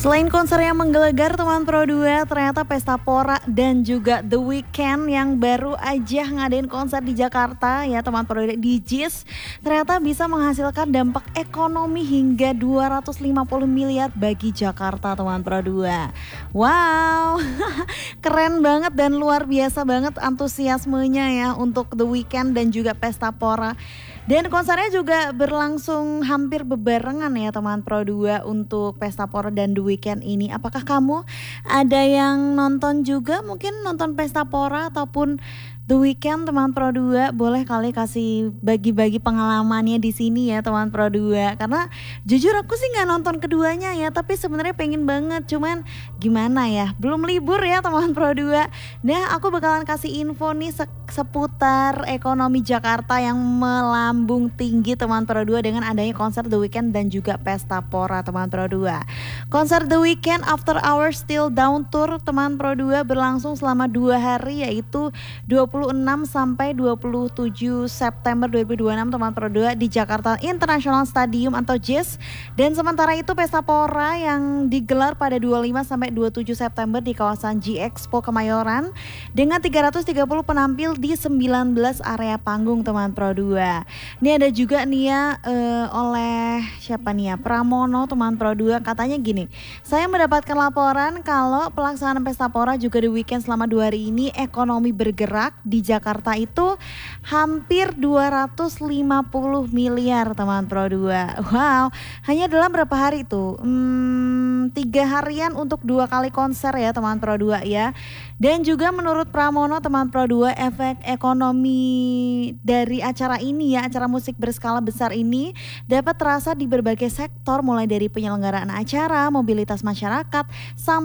Selain konser yang menggelegar teman Pro 2, ternyata Pesta Pora dan juga The Weeknd yang baru aja ngadain konser di Jakarta ya teman Pro 2 di JIS, ternyata bisa menghasilkan dampak ekonomi hingga 250 miliar bagi Jakarta teman Pro 2. Wow, keren banget dan luar biasa banget antusiasmenya ya untuk The Weeknd dan juga Pesta Pora. Dan konsernya juga berlangsung hampir bebarengan ya teman Pro 2 untuk Pesta Pora dan The Weeknd ini. Apakah kamu ada yang nonton juga, mungkin nonton Pesta Pora ataupun The Weeknd teman Pro 2? Boleh kali kasih bagi-bagi pengalamannya di sini ya teman Pro 2. Karena jujur aku sih nggak nonton keduanya ya, tapi sebenarnya pengen banget. Cuman gimana ya, belum libur ya teman Pro 2. Nah, aku bakalan kasih info nih seputar ekonomi Jakarta yang melambung tinggi teman Pro 2 dengan adanya konser The Weeknd dan juga Pesta Pora teman Pro 2. Konser The Weeknd After Hours Still Down Tour teman Pro 2 berlangsung selama 2 hari, yaitu 26 sampai 27 September 2026 teman Pro 2 di Jakarta International Stadium atau JIS. Dan sementara itu Pesta Pora yang digelar pada 25 sampai 27 September di kawasan G-Expo Kemayoran dengan 330 penampil di 19 area panggung teman Pro 2. Ini ada juga nih ya oleh siapa nih ya, Pramono teman Pro 2, katanya gini, saya mendapatkan laporan kalau pelaksanaan Pesta Pora juga The Weeknd selama 2 hari ini ekonomi bergerak di Jakarta itu hampir 250 miliar teman Pro 2. Wow, hanya dalam berapa hari tuh? 3 harian untuk 2 kali konser ya teman Pro 2 ya. Dan juga menurut Pramono teman Pro 2, efek ekonomi dari acara ini ya, acara musik berskala besar ini dapat terasa di berbagai sektor, mulai dari penyelenggaraan acara, mobilitas masyarakat, sampai